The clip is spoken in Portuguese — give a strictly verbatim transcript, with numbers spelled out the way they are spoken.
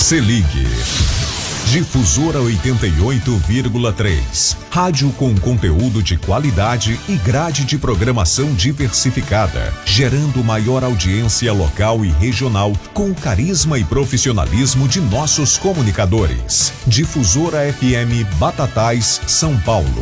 Se ligue. Difusora oitenta e oito vírgula três. Rádio com conteúdo de qualidade e grade de programação diversificada, gerando maior audiência local e regional com o carisma e profissionalismo de nossos comunicadores. Difusora F M Batatais, São Paulo.